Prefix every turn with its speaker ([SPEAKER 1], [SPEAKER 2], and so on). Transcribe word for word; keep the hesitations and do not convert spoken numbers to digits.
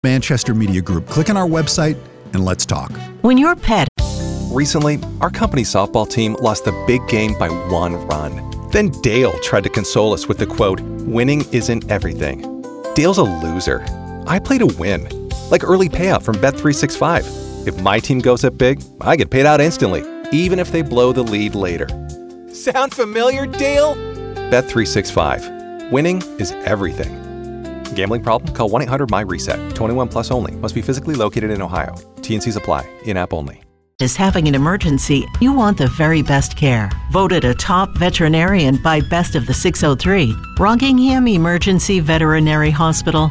[SPEAKER 1] Manchester Media Group. Click on our website and let's talk.
[SPEAKER 2] When your pet...
[SPEAKER 3] Recently, our company softball team lost the big game by one run. Then Dale tried to console us with the quote, "Winning isn't everything." Dale's a loser. I play to win. Like early payout from Bet three sixty-five. If my team goes up big, I get paid out instantly, even if they blow the lead later. Sound familiar, Dale? Bet three sixty-five. Winning is everything. Gambling problem? Call one eight hundred M Y reset. twenty-one plus only. Must be physically located in Ohio. T N Cs apply. In-app only.
[SPEAKER 2] is having an emergency, you want the very best care. Voted a top veterinarian by Best of the six oh three, Rockingham Emergency Veterinary Hospital